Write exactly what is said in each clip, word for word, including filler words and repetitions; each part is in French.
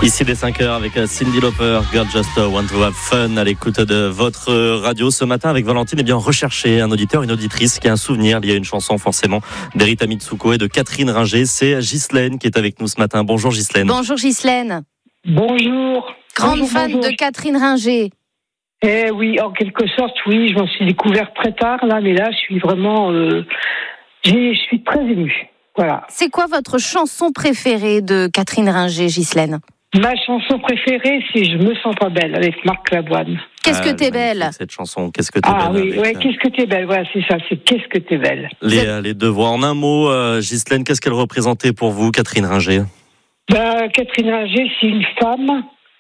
Ici dès cinq heures avec Cyndi Lauper, Girl Just Want to Have Fun à l'écoute de votre radio ce matin avec Valentine. Eh bien, rechercher un auditeur, une auditrice qui a un souvenir lié à une chanson forcément d'Erita Mitsuko et de Catherine Ringer. C'est Ghislaine qui est avec nous ce matin. Bonjour Ghislaine. Bonjour Ghislaine. Bonjour. Grande bonjour, fan bonjour. de Catherine Ringer. Eh oui, en quelque sorte, oui, je m'en suis découverte très tard là, mais là, je suis vraiment, euh, j'ai, je suis très émue. Voilà. C'est quoi votre chanson préférée de Catherine Ringer, Ghislaine ? Ma chanson préférée, c'est Je me sens pas belle avec Marc Lavoine. Qu'est-ce Ah, que t'es belle ? Cette chanson, Qu'est-ce que t'es Ah belle. oui, avec, ouais, euh, Qu'est-ce que t'es belle, voilà, c'est ça, c'est Qu'est-ce que t'es belle. les, euh, les deux voix. En un mot, euh, Ghislaine, qu'est-ce qu'elle représentait pour vous, Catherine Ringer ? Ben, Catherine Ringer, c'est une femme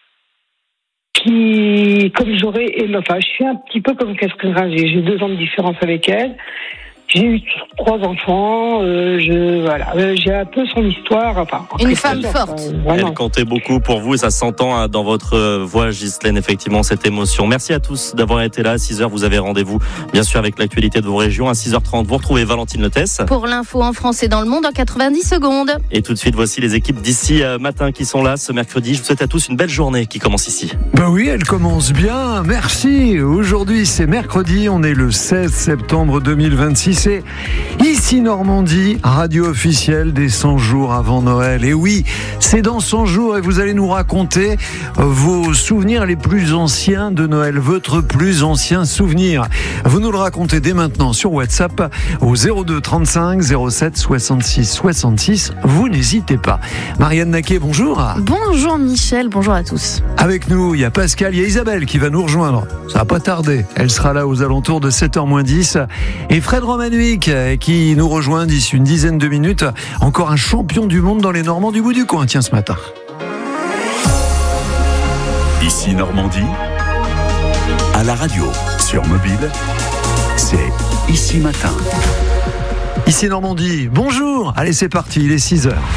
qui, comme j'aurais aimé, enfin, je suis un petit peu comme Catherine Ringer, j'ai deux ans de différence avec elle. J'ai eu trois enfants, euh, je, voilà, euh, j'ai un peu son histoire. Enfin, en Une quelque femme sorte, forte. euh, vraiment. Elle comptait beaucoup pour vous et ça s'entend hein, dans votre euh, voix, Ghislaine, effectivement, cette émotion. Merci à tous d'avoir été là. À six heures, vous avez rendez-vous, bien sûr, avec l'actualité de vos régions. À six heures trente, vous retrouvez Valentine Letès. Pour l'info en France et dans le monde en quatre-vingt-dix secondes. Et tout de suite, voici les équipes d'ici euh, matin qui sont là ce mercredi. Je vous souhaite à tous une belle journée qui commence ici. Ben oui, elle commence bien, merci. Aujourd'hui, c'est mercredi, on est le seize septembre deux mille vingt-six et ici Normandie, radio officielle des cent jours avant Noël. Et oui, c'est dans cent jours et vous allez nous raconter vos souvenirs les plus anciens de Noël, votre plus ancien souvenir. Vous nous le racontez dès maintenant sur WhatsApp au zéro deux trente-cinq zéro sept soixante-six soixante-six. Vous n'hésitez pas. Marianne Naquet, bonjour. Bonjour Michel, bonjour à tous. Avec nous, il y a Pascal, il y a Isabelle qui va nous rejoindre. Ça va pas tarder. Elle sera là aux alentours de sept heures moins dix. Et Fred Romanuik qui nous rejoint d'ici une dizaine de minutes. Encore un champion du monde dans les Normands du bout du coin, tiens, ce matin. Ici Normandie, à la radio, sur mobile, c'est Ici Matin. Ici Normandie, bonjour. Allez, c'est parti, il est six heures.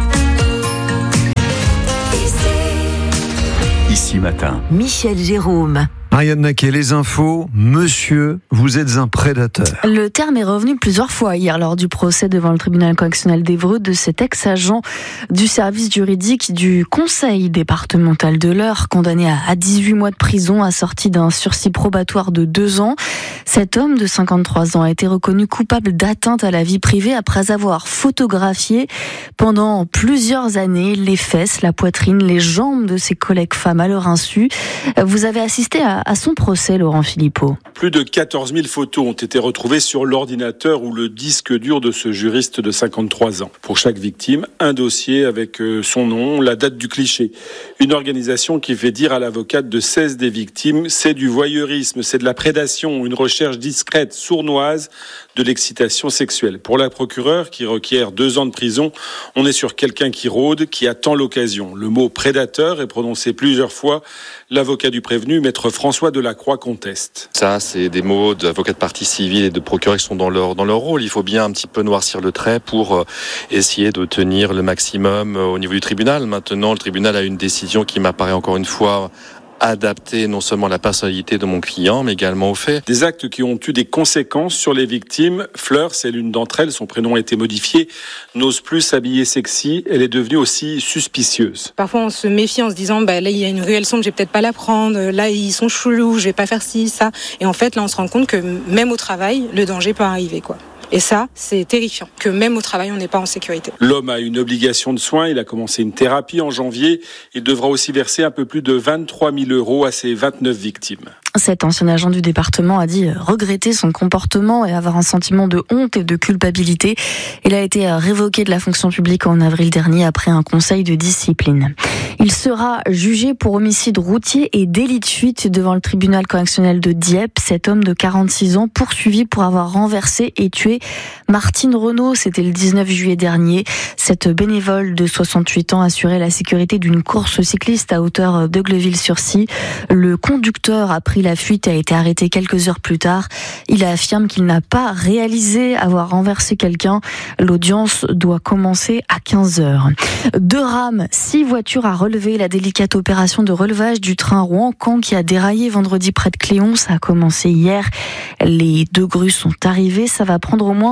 Ici Matin. Michel Jérôme. Marianne Naquet, les infos. Monsieur, vous êtes un prédateur. Le terme est revenu plusieurs fois hier lors du procès devant le tribunal correctionnel d'Évreux de cet ex-agent du service juridique du conseil départemental de l'Eure, condamné à dix-huit mois de prison, assorti d'un sursis probatoire de deux ans. Cet homme de cinquante-trois ans a été reconnu coupable d'atteinte à la vie privée après avoir photographié pendant plusieurs années les fesses, la poitrine, les jambes de ses collègues femmes à leur insu. Vous avez assisté à à son procès, Laurent Philippot. Plus de quatorze mille photos ont été retrouvées sur l'ordinateur ou le disque dur de ce juriste de cinquante-trois ans. Pour chaque victime, un dossier avec son nom, la date du cliché. Une organisation qui fait dire à l'avocate de seize des victimes, c'est du voyeurisme, c'est de la prédation, une recherche discrète, sournoise de l'excitation sexuelle. Pour la procureure, qui requiert deux ans de prison, on est sur quelqu'un qui rôde, qui attend l'occasion. Le mot prédateur est prononcé plusieurs fois. L'avocat du prévenu, maître François Delacroix, conteste. Ça, c'est des mots d'avocats de partie civile et de procureurs qui sont dans leur, dans leur rôle. Il faut bien un petit peu noircir le trait pour euh, essayer de tenir le maximum euh, au niveau du tribunal. Maintenant, le tribunal a une décision qui m'apparaît encore une fois adapté non seulement à la personnalité de mon client, mais également aux faits. Des actes qui ont eu des conséquences sur les victimes. Fleur, c'est l'une d'entre elles, son prénom a été modifié, n'ose plus s'habiller sexy, elle est devenue aussi suspicieuse. Parfois on se méfie en se disant, bah, là il y a une ruelle sombre, je vais peut-être pas la prendre, là ils sont chelous, je vais pas faire ci, ça. Et en fait là on se rend compte que même au travail, le danger peut arriver, quoi. Et ça, c'est terrifiant, que même au travail, on n'est pas en sécurité. L'homme a une obligation de soins, il a commencé une thérapie en janvier. Il devra aussi verser un peu plus de vingt-trois mille euros à ses vingt-neuf victimes. Cet ancien agent du département a dit regretter son comportement et avoir un sentiment de honte et de culpabilité. Il a été révoqué de la fonction publique en avril dernier après un conseil de discipline. Il sera jugé pour homicide routier et délit de fuite devant le tribunal correctionnel de Dieppe. Cet homme de quarante-six ans poursuivi pour avoir renversé et tué Martine Renaud. C'était le dix-neuf juillet dernier. Cette bénévole de soixante-huit ans assurait la sécurité d'une course cycliste à hauteur d'Aigleville-sur-Scie. Le conducteur a pris la fuite et a été arrêté quelques heures plus tard. Il affirme qu'il n'a pas réalisé avoir renversé quelqu'un. L'audience doit commencer à quinze heures. Deux rames, six voitures à relever. La délicate opération de relevage du train Rouen-Caen qui a déraillé vendredi près de Cléon. Ça a commencé hier. Les deux grues sont arrivées. Ça va prendre au moins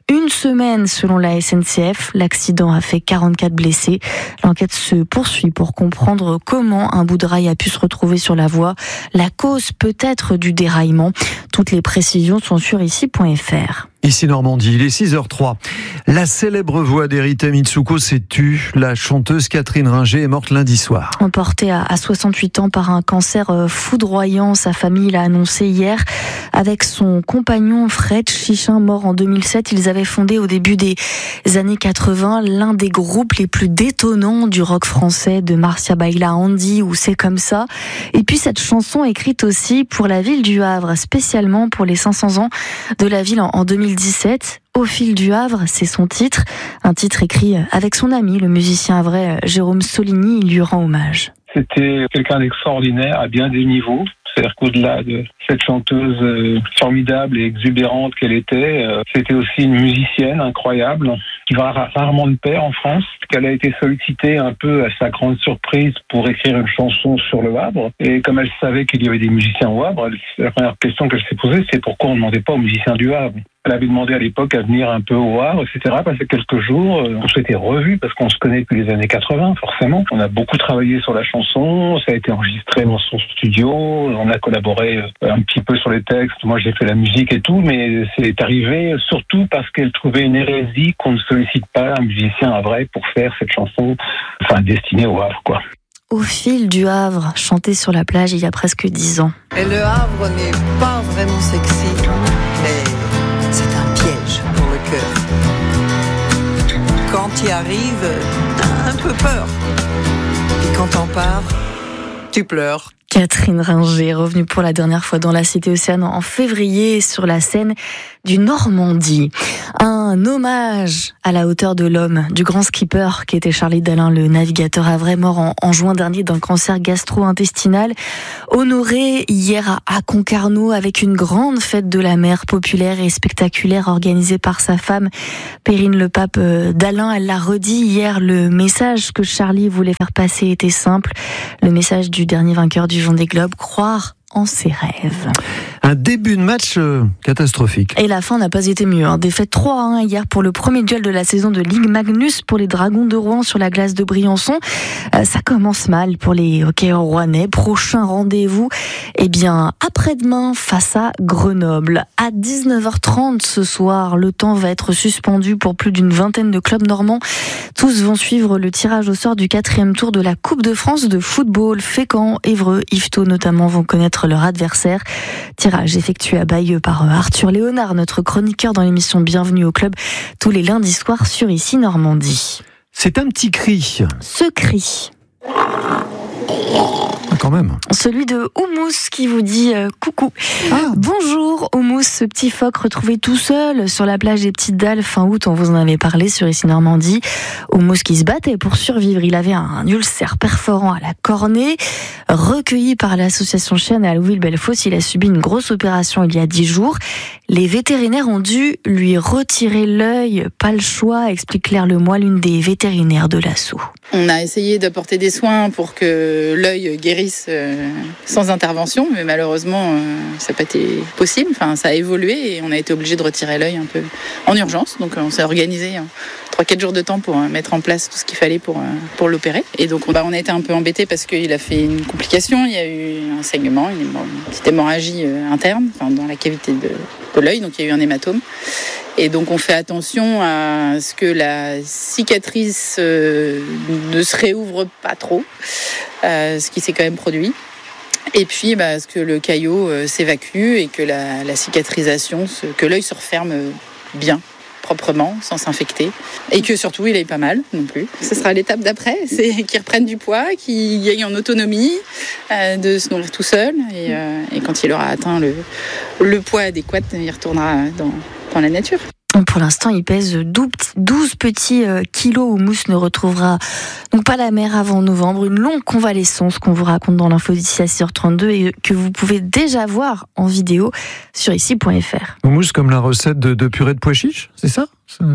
une semaine selon la S N C F. L'accident a fait quarante-quatre blessés. L'enquête se poursuit pour comprendre comment un bout de rail a pu se retrouver sur la voie. La cause peut-être du déraillement. Toutes les précisions sont sur ici point f r. Ici Normandie, il est six heures zéro trois. La célèbre voix d'Erita Mitsuko s'est tue. La chanteuse Catherine Ringer est morte lundi soir. Emportée à soixante-huit ans par un cancer foudroyant, sa famille l'a annoncé hier. Avec son compagnon Fred Chichin, mort en deux mille sept, ils avaient fondé au début des années quatre-vingts l'un des groupes les plus détonnants du rock français, de Marcia Baila Andy ou C'est comme ça. Et puis cette chanson écrite aussi pour la ville du Havre, spécialement pour les cinq cents ans de la ville en deux mille dix-sept. Au fil du Havre, c'est son titre. Un titre écrit avec son ami, le musicien havrais Jérôme Soligny. Il lui rend hommage. C'était quelqu'un d'extraordinaire à bien des niveaux. C'est-à-dire qu'au-delà de cette chanteuse euh, formidable et exubérante qu'elle était, euh, c'était aussi une musicienne incroyable, qui va rarement de pair en France, qu'elle a été sollicitée un peu à sa grande surprise pour écrire une chanson sur le Havre. Et comme elle savait qu'il y avait des musiciens au Havre, elle, la première question qu'elle s'est posée, c'est pourquoi on ne demandait pas aux musiciens du Havre. Elle avait demandé à l'époque à venir un peu au Havre, et cetera. Passé quelques jours, on s'était revus parce qu'on se connaît depuis les années quatre-vingts, forcément. On a beaucoup travaillé sur la chanson, ça a été enregistré dans son studio, on a collaboré un petit peu sur les textes. Moi, j'ai fait la musique et tout, mais c'est arrivé surtout parce qu'elle trouvait une hérésie qu'on ne sollicite pas un musicien havrais pour faire cette chanson, enfin destinée au Havre, quoi. Au fil du Havre, chanté sur la plage il y a presque dix ans. Et le Havre n'est pas vraiment sexy, mais c'est un piège pour le cœur. Quand tu y arrives, t'as un peu peur. Et quand t'en pars, tu pleures. Catherine Ringer, revenue pour la dernière fois dans la Cité Océane en février sur la scène du Normandie. Un hommage à la hauteur de l'homme, du grand skipper qui était Charlie Dalin, le navigateur havrais, mort en, en juin dernier d'un cancer gastro-intestinal. Honoré hier à, à Concarneau avec une grande fête de la mer populaire et spectaculaire organisée par sa femme Perrine Le Pape Dalin. Elle l'a redit hier, le message que Charlie voulait faire passer était simple. Le message du dernier vainqueur du Vendée Globe, croire en ses rêves. Un début de match euh, catastrophique. Et la fin n'a pas été mieux. Hein. Défaite trois à un hier pour le premier duel de la saison de Ligue Magnus pour les Dragons de Rouen sur la glace de Briançon. Euh, ça commence mal pour les hockeyeurs rouennais. Prochain rendez-vous, eh bien, après-demain face à Grenoble. À dix-neuf heures trente ce soir, le temps va être suspendu pour plus d'une vingtaine de clubs normands. Tous vont suivre le tirage au sort du quatrième tour de la Coupe de France de football. Fécamp, Évreux, Yvetot notamment vont connaître leur adversaire. Tirage effectué à Bayeux par Arthur Léonard, notre chroniqueur dans l'émission Bienvenue au Club, tous les lundis soirs sur Ici Normandie. C'est un petit cri. Ce cri. Quand même. Celui de Houmous qui vous dit euh, coucou. Ah. Bonjour Houmous, ce petit phoque retrouvé tout seul sur la plage des Petites Dalles fin août, on vous en avait parlé sur Ici Normandie. Houmous qui se battait pour survivre, il avait un ulcère perforant à la cornée. Recueilli par l'association Chienne à Louisville-Bellefosse, il a subi une grosse opération il y a dix jours. Les vétérinaires ont dû lui retirer l'œil, pas le choix, explique Claire Lemoy, l'une des vétérinaires de l'assaut. On a essayé d'apporter des soins pour que l'œil guérisse euh, sans intervention, mais malheureusement, euh, ça n'a pas été possible. Enfin, ça a évolué et on a été obligé de retirer l'œil un peu en urgence. Donc, on s'est organisé hein, trois quatre jours de temps pour euh, mettre en place tout ce qu'il fallait pour, euh, pour l'opérer. Et donc, on, bah, on a été un peu embêtés parce qu'il a fait une complication. Il y a eu un saignement, une, une petite hémorragie euh, interne, enfin, dans la cavité de, de l'œil. Donc, il y a eu un hématome. Et donc on fait attention à ce que la cicatrice euh, ne se réouvre pas trop, euh, ce qui s'est quand même produit. Et puis bah, à ce que le caillot euh, s'évacue et que la, la cicatrisation, se, que l'œil se referme bien, proprement, sans s'infecter. Et que surtout il aille pas mal non plus. Ce sera l'étape d'après, c'est qu'il reprenne du poids, qu'il gagne en autonomie, euh, de se nourrir tout seul. Et, euh, et quand il aura atteint le, le poids adéquat, il retournera dans... dans la nature. Pour l'instant, il pèse douze petits kilos. Houmous ne retrouvera donc pas la mer avant novembre. Une longue convalescence qu'on vous raconte dans l'info d'ici à six heures trente-deux et que vous pouvez déjà voir en vidéo sur ici point f r. Houmous comme la recette de, de purée de pois chiches, c'est ça ? c'est...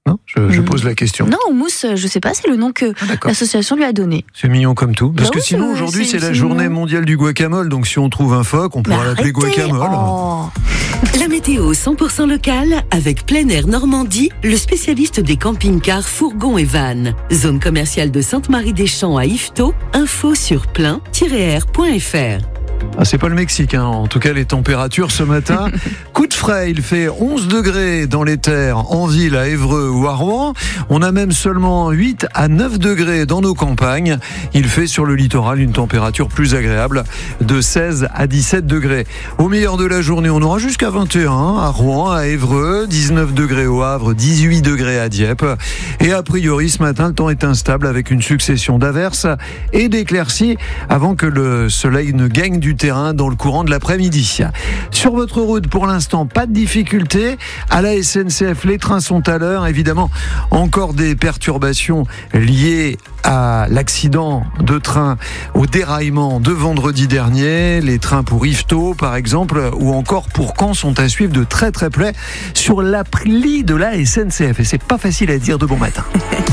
Non, je, je pose la question. Non, Houmous, je sais pas, c'est le nom que ah, l'association lui a donné. C'est mignon comme tout. Parce bah que oui, sinon, c'est, aujourd'hui, c'est, c'est la c'est journée mignon. mondiale du guacamole. Donc, si on trouve un phoque, on pourra Mais l'appeler arrêtez. guacamole. Oh. La météo cent pour cent locale avec Plein Air Normandie, le spécialiste des camping-cars, fourgons et vannes. Zone commerciale de Sainte-Marie-des-Champs à Yvetot. Info sur plein tiret r point f r. Ah, c'est pas le Mexique, hein. En tout cas les températures ce matin. Coup de frais, il fait onze degrés dans les terres, en ville, à Évreux ou à Rouen. On a même seulement huit à neuf degrés dans nos campagnes. Il fait sur le littoral une température plus agréable de seize à dix-sept degrés. Au meilleur de la journée, on aura jusqu'à vingt et un à Rouen, à Évreux, dix-neuf degrés au Havre, dix-huit degrés à Dieppe. Et a priori ce matin, le temps est instable avec une succession d'averses et d'éclaircies avant que le soleil ne gagne du terrain dans le courant de l'après-midi. Sur votre route, pour l'instant, pas de difficulté. À la S N C F, les trains sont à l'heure. Évidemment, encore des perturbations liées à l'accident de train, au déraillement de vendredi dernier. Les trains pour Yvetot, par exemple, ou encore pour Caen sont à suivre de très très près sur l'appli de la S N C F. Et c'est pas facile à dire de bon matin.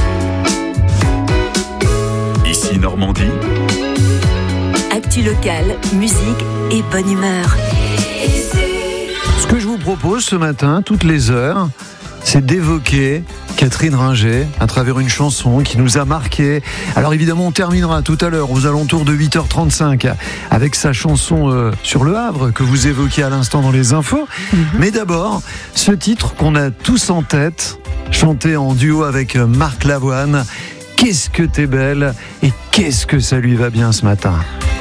Ici Normandie. Actu locale, musique et bonne humeur. Ce que je vous propose ce matin, toutes les heures, c'est d'évoquer Catherine Ringer à travers une chanson qui nous a marqué. Alors évidemment, on terminera tout à l'heure aux alentours de huit heures trente-cinq avec sa chanson euh, sur le Havre que vous évoquiez à l'instant dans les infos. Mm-hmm. Mais d'abord, ce titre qu'on a tous en tête, chanté en duo avec Marc Lavoine. Qu'est-ce que t'es belle et qu'est-ce que ça lui va bien ce matin.